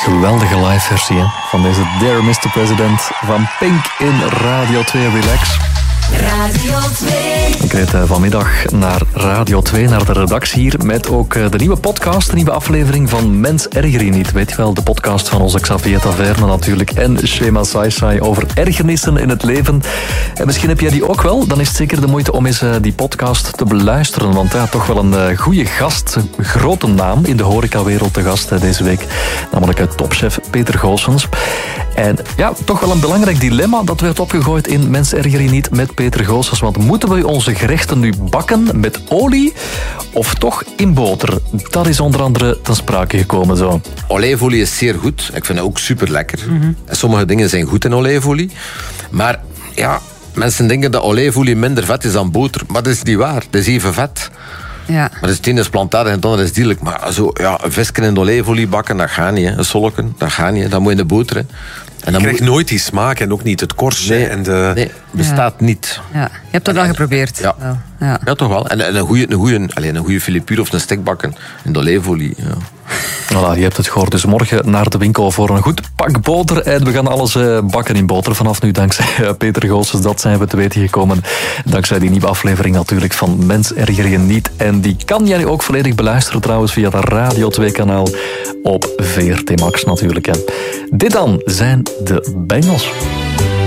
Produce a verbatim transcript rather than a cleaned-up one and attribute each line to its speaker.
Speaker 1: Geweldige live versie hè, van deze Dear mister President van Pink in Radio twee Relax.
Speaker 2: Radio twee.
Speaker 1: Ik reed vanmiddag naar Radio twee, naar de redactie hier, met ook de nieuwe podcast, de nieuwe aflevering van Mens Erger Je Niet. Weet je wel, de podcast van onze Xavier Taverne natuurlijk en Shema Saisai over ergernissen in het leven. En misschien heb jij die ook wel, dan is het zeker de moeite om eens die podcast te beluisteren, want ja, toch wel een goede gast, een grote naam in de horecawereld te gast deze week, namelijk topchef Peter Goossens. En ja, toch wel een belangrijk dilemma dat werd opgegooid in Mens Erger Je Niet met Peter Goossens, want moeten we onze gerechten nu bakken met olie of toch in boter? Dat is onder andere ten sprake gekomen zo.
Speaker 3: Olijfolie is zeer goed. Ik vind het ook super lekker. Mm-hmm. Sommige dingen zijn goed in olijfolie. Maar ja, mensen denken dat olijfolie minder vet is dan boter. Maar dat is niet waar. Dat is even vet.
Speaker 4: Ja.
Speaker 3: Maar het ene is plantaardig en het andere is dierlijk. Maar zo, ja, een visje in de olijfolie bakken, dat gaat niet. Hè. Een solken, dat gaat niet. Hè. Dat moet in de boter. Hè.
Speaker 5: En dan je krijgt moet... nooit die smaak en ook niet het korstje.
Speaker 3: Nee,
Speaker 5: en de...
Speaker 3: nee, bestaat
Speaker 4: ja.
Speaker 3: niet.
Speaker 4: Ja. Je hebt dat wel geprobeerd.
Speaker 3: Ja,
Speaker 4: wel. Ja.
Speaker 3: ja toch wel. En, en een goede een goeie, allez, een goeie filipuur of een stek bakken in de olijfolie. Ja.
Speaker 1: Voilà, je hebt het gehoord. Dus morgen naar de winkel voor een goed pak boter. En we gaan alles uh, bakken in boter vanaf nu. Dankzij uh, Peter Goossens, dat zijn we te weten gekomen. Dankzij die nieuwe aflevering natuurlijk van Mens Erger Je Niet. En die kan jij ook volledig beluisteren trouwens via het Radio twee kanaal op V R T Max natuurlijk. Hè. Dit dan zijn de Bengals.